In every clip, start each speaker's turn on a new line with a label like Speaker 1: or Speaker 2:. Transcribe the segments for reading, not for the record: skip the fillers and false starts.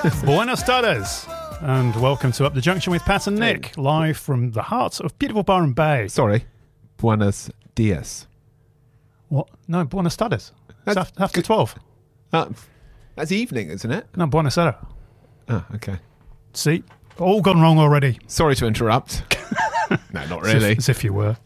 Speaker 1: Buenas tardes, and welcome to Up the Junction with Pat and Nick, live from the heart of beautiful Byron Bay.
Speaker 2: Sorry, buenos dias.
Speaker 1: What? No, buenas tardes. It's after 12.
Speaker 2: That's evening, isn't it?
Speaker 1: No, buenas aires.
Speaker 2: Oh, okay.
Speaker 1: See? All gone wrong already.
Speaker 2: Sorry to interrupt. No, not really.
Speaker 1: As if you were.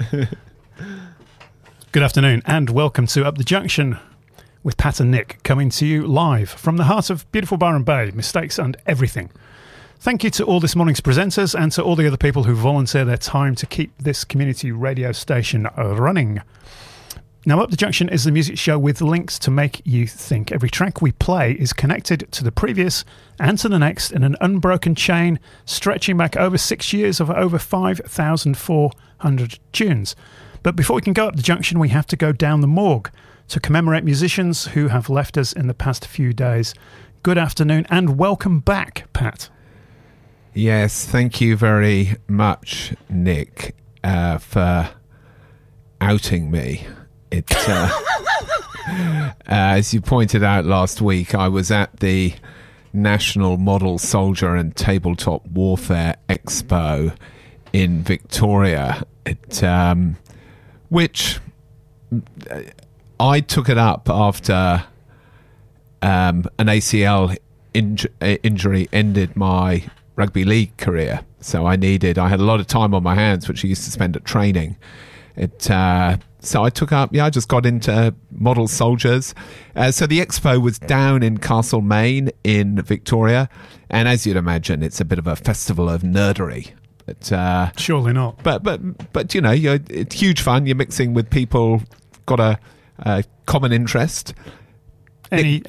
Speaker 1: Good afternoon, and welcome to Up the Junction with Pat and Nick, coming to you live from the heart of beautiful Byron Bay, mistakes and everything. Thank you to all this morning's presenters and to all the other people who volunteer their time to keep this community radio station running. Now, Up the Junction is the music show with links to make you think. Every track we play is connected to the previous and to the next in an unbroken chain stretching back over 6 years of over 5,400 tunes. But before we can go up the junction, we have to go down the morgue to commemorate musicians who have left us in the past few days. Good afternoon and welcome back, Pat.
Speaker 2: Yes, thank you very much, Nick, for outing me. As you pointed out last week, I was at the National Model Soldier and Tabletop Warfare Expo in Victoria, which I took it up after an ACL injury ended my rugby league career. So I had a lot of time on my hands, which I used to spend at training. So I took up, I just got into model soldiers. So the expo was down in Castlemaine in Victoria. And as you'd imagine, it's a bit of a festival of nerdery. But,
Speaker 1: surely not.
Speaker 2: But you know, it's huge fun. You're mixing with people, got a common interest.
Speaker 1: Any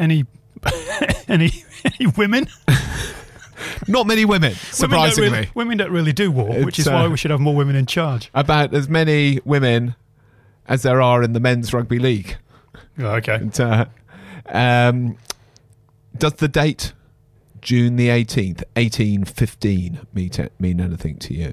Speaker 1: women?
Speaker 2: Not many women, surprisingly.
Speaker 1: Women don't really do war, which is why we should have more women in charge.
Speaker 2: About as many women as there are in the men's rugby league.
Speaker 1: Oh, okay.
Speaker 2: And, does the date, June the 18th, 1815, mean anything to you?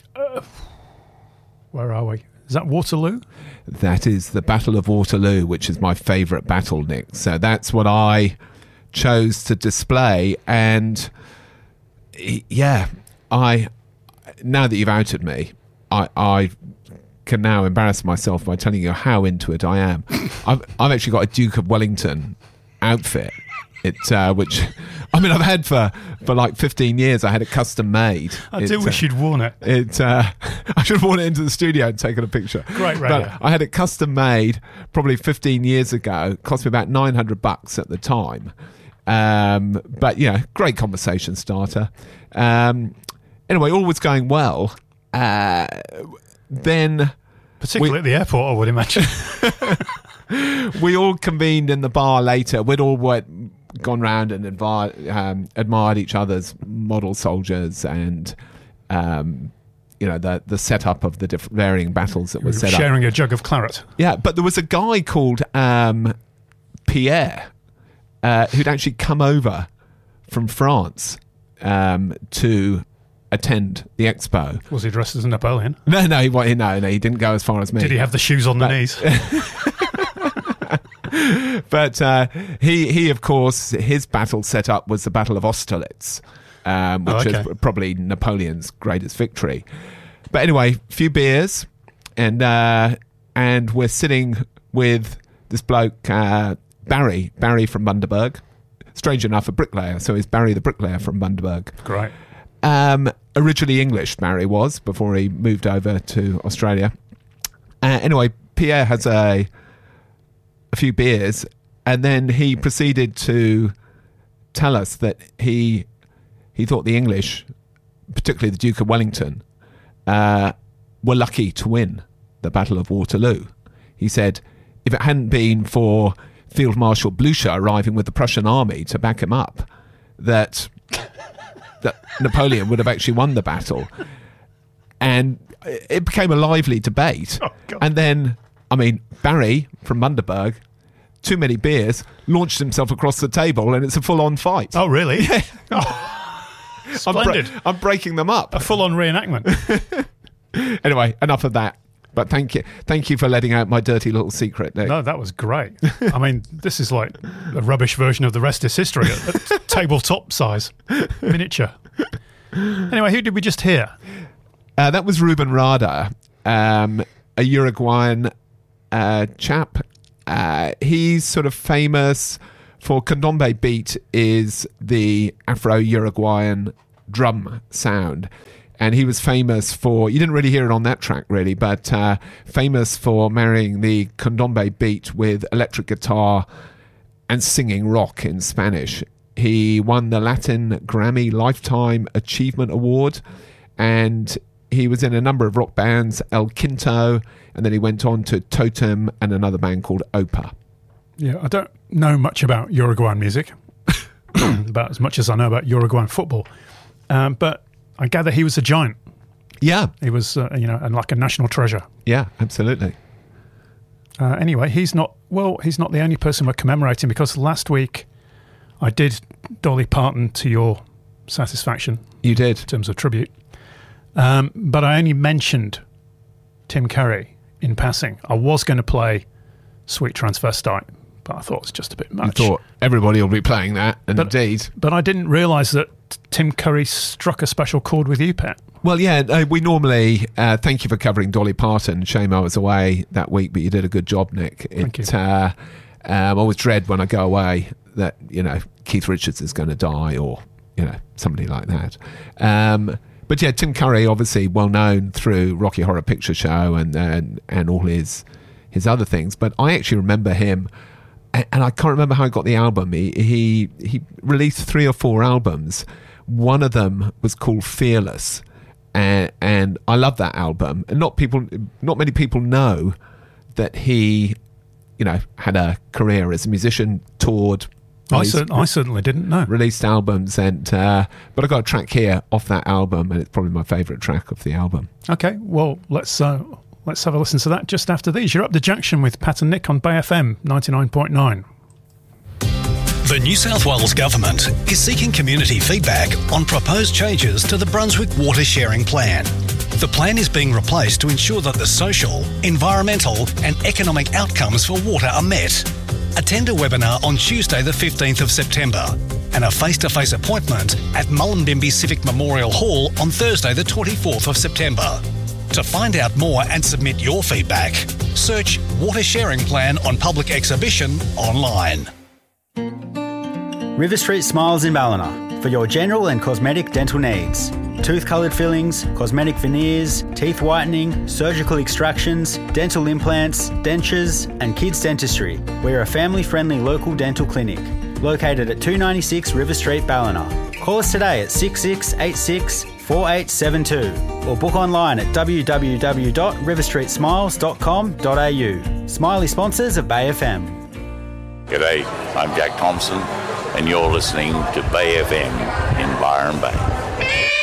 Speaker 1: Where are we? Is that Waterloo?
Speaker 2: That is the Battle of Waterloo, which is my favourite battle, Nick. So that's what I chose to display. And yeah, now that you've outed me, I can now embarrass myself by telling you how into it I am. I've actually got a Duke of Wellington outfit. Which I've had for like 15 years. I had it custom made.
Speaker 1: I do wish you'd worn it.
Speaker 2: I should have worn it into the studio and taken a picture.
Speaker 1: Great radio.
Speaker 2: But I had it custom made probably 15 years ago. It cost me about $900 at the time. But yeah, great conversation starter. Anyway, all was going well. Then,
Speaker 1: particularly at the airport, I would imagine.
Speaker 2: We all convened in the bar later. We'd all gone round and admired each other's model soldiers and the setup of the varying battles that were set up.
Speaker 1: Sharing a jug of claret.
Speaker 2: Yeah, but there was a guy called Pierre who'd actually come over from France to attend the expo.
Speaker 1: Was he dressed as Napoleon?
Speaker 2: No, he didn't go as far as me.
Speaker 1: Did he have the shoes on the knees?
Speaker 2: But he, of course, his battle setup was the Battle of Austerlitz, which is probably Napoleon's greatest victory. But anyway, a few beers, and we're sitting with this bloke, Barry from Bundaberg. Strange enough, a bricklayer, so he's Barry the bricklayer from Bundaberg.
Speaker 1: Great.
Speaker 2: Originally English, Barry was, before he moved over to Australia. Anyway, Pierre has a few beers, and then he proceeded to tell us that he thought the English, particularly the Duke of Wellington, were lucky to win the Battle of Waterloo. He said if it hadn't been for Field Marshal Blucher arriving with the Prussian army to back him up, that Napoleon would have actually won the battle. And it became a lively debate.
Speaker 1: Oh, God.
Speaker 2: And then, Barry from Bundaberg, too many beers, launched himself across the table, and it's a full-on fight.
Speaker 1: Oh, really?
Speaker 2: Yeah.
Speaker 1: Oh, splendid.
Speaker 2: I'm breaking them up.
Speaker 1: A full-on reenactment.
Speaker 2: Anyway, enough of that. But thank you for letting out my dirty little secret, Nick.
Speaker 1: No, that was great. I mean, this is like a rubbish version of The Rest is History at tabletop size, miniature. Anyway, who did we just hear?
Speaker 2: That was Ruben Rada, a Uruguayan chap. He's sort of famous for Candombe beat is the Afro-Uruguayan drum sound. And he was famous for, you didn't really hear it on that track really, but famous for marrying the Candombe beat with electric guitar and singing rock in Spanish. He won the Latin Grammy Lifetime Achievement Award, and he was in a number of rock bands, El Quinto, and then he went on to Totem and another band called Opa.
Speaker 1: Yeah, I don't know much about Uruguayan music, about as much as I know about Uruguayan football, but I gather he was a giant.
Speaker 2: Yeah.
Speaker 1: He was, and like a national treasure.
Speaker 2: Yeah, absolutely.
Speaker 1: Anyway, he's not the only person we're commemorating, because last week I did Dolly Parton to your satisfaction.
Speaker 2: You did.
Speaker 1: In terms of tribute. But I only mentioned Tim Curry in passing. I was going to play Sweet Transvestite, but I thought it was just a bit much.
Speaker 2: I thought everybody will be playing that, and indeed.
Speaker 1: But I didn't realise that Tim Curry struck a special chord with you, Pat.
Speaker 2: Well, yeah, we normally, thank you for covering Dolly Parton. Shame I was away that week, but you did a good job, Nick.
Speaker 1: Thank you.
Speaker 2: I always dread when I go away that, Keith Richards is going to die, or, somebody like that. But yeah, Tim Curry, obviously well known through Rocky Horror Picture Show and all his other things. But I actually remember him, and I can't remember how I got the album. He released 3 or 4 albums. One of them was called Fearless, and I love that album. And not many people know that he, had a career as a musician, toured.
Speaker 1: I certainly didn't know.
Speaker 2: Released albums, but I got a track here off that album, and it's probably my favourite track of the album.
Speaker 1: Okay, well, let's have a listen to that just after these. You're up the junction with Pat and Nick on Bay FM 99.9.
Speaker 3: The New South Wales Government is seeking community feedback on proposed changes to the Brunswick Water Sharing Plan. The plan is being replaced to ensure that the social, environmental and economic outcomes for water are met. Attend a webinar on Tuesday the 15th of September and a face-to-face appointment at Mullumbimby Civic Memorial Hall on Thursday the 24th of September. To find out more and submit your feedback, search Water Sharing Plan on Public Exhibition online.
Speaker 4: River Street Smiles in Ballina for your general and cosmetic dental needs. Tooth-coloured fillings, cosmetic veneers, teeth whitening, surgical extractions, dental implants, dentures and kids dentistry. We're a family-friendly local dental clinic located at 296 River Street, Ballina. Call us today at 6686 4872 or book online at www.riverstreetsmiles.com.au. Smiley sponsors of Bay FM.
Speaker 5: G'day, I'm Jack Thompson and you're listening to Bay FM in Byron Bay.